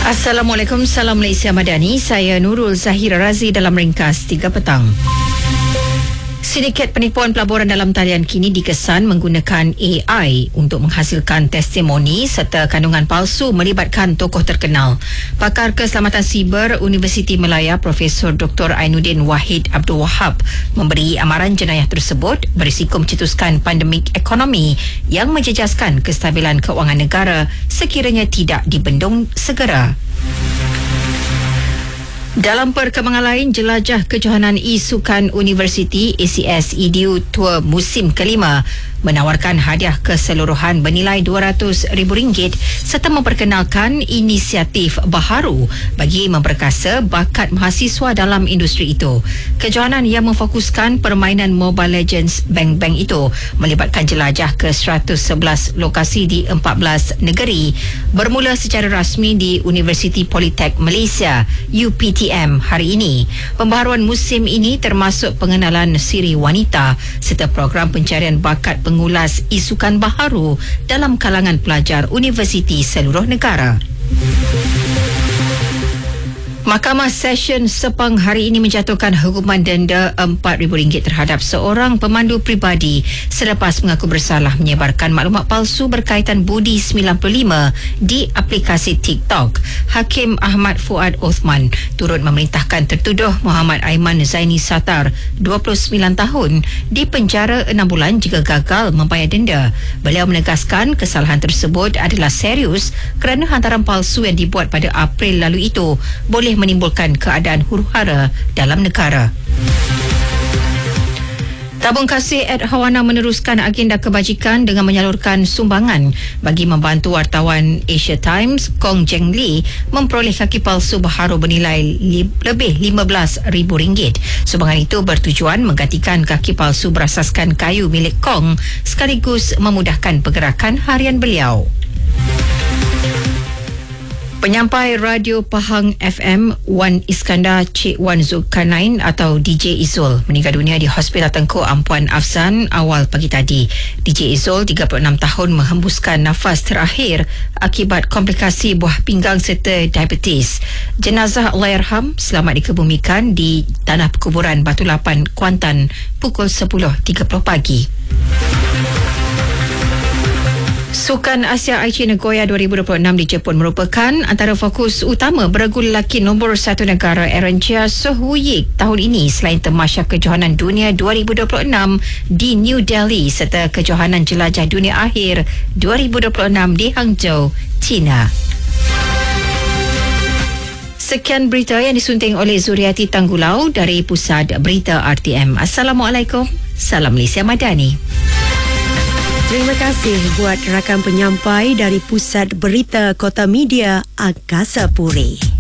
Assalamualaikum, salam Malaysia Madani. Saya Nurul Zahira Razi dalam ringkas 3 petang. Sindiket penipuan pelaburan dalam talian kini dikesan menggunakan AI untuk menghasilkan testimoni serta kandungan palsu melibatkan tokoh terkenal. Pakar Keselamatan Siber Universiti Melaya Profesor Dr. Ainuddin Wahid Abdul Wahab memberi amaran jenayah tersebut berisiko mencetuskan pandemik ekonomi yang menjejaskan kestabilan kewangan negara sekiranya tidak dibendung segera. Dalam perkembangan lain, Jelajah Kejohanan E-Sukan Universiti ACS EDU Tour musim kelima menawarkan hadiah keseluruhan bernilai RM200,000 serta memperkenalkan inisiatif baharu bagi memperkasa bakat mahasiswa dalam industri itu. Kejohanan yang memfokuskan permainan Mobile Legends Bang Bang itu melibatkan jelajah ke 111 lokasi di 14 negeri bermula secara rasmi di Universiti Politek Malaysia UPTM hari ini. Pembaharuan musim ini termasuk pengenalan siri wanita serta program pencarian bakat pengulas e-sukan baharu dalam kalangan pelajar universiti seluruh negara. Mahkamah Session Sepang hari ini menjatuhkan hukuman denda RM4,000 terhadap seorang pemandu peribadi selepas mengaku bersalah menyebarkan maklumat palsu berkaitan Budi 95 di aplikasi TikTok. Hakim Ahmad Fuad Othman turut memerintahkan tertuduh Muhammad Aiman Zaini Satar 29 tahun dipenjara 6 bulan jika gagal membayar denda. Beliau menegaskan kesalahan tersebut adalah serius kerana hantaran palsu yang dibuat pada April lalu itu boleh menimbulkan keadaan huru-hara dalam negara. Tabung Kasih Ed Hawana meneruskan agenda kebajikan dengan menyalurkan sumbangan bagi membantu wartawan Asia Times Kong Jeng Lee memperoleh kaki palsu baharu bernilai lebih RM15,000. Sumbangan itu bertujuan menggantikan kaki palsu berasaskan kayu milik Kong sekaligus memudahkan pergerakan harian beliau. Penyampai Radio Pahang FM Wan Iskandar Cik Wan Zulkarnain atau DJ Izul meninggal dunia di Hospital Tengku Ampuan Afzan awal pagi tadi. DJ Izul 36 tahun menghembuskan nafas terakhir akibat komplikasi buah pinggang serta diabetes. Jenazah Allahyarham selamat dikebumikan di tanah perkuburan Batu Lapan, Kuantan pukul 10.30 pagi. Sukan Asia Aichi Nagoya 2026 di Jepun merupakan antara fokus utama beregu lelaki nombor 1 negara Erentia Sohuyik tahun ini selain Tamasya Kejohanan Dunia 2026 di New Delhi serta Kejohanan Jelajah Dunia Akhir 2026 di Hangzhou, China. Sekian berita yang disunting oleh Zuriati Tanggulau dari Pusat Berita RTM. Assalamualaikum. Salam Malaysia Madani. Terima kasih buat rakan penyampai dari Pusat Berita Kota Media Angkasa Puri.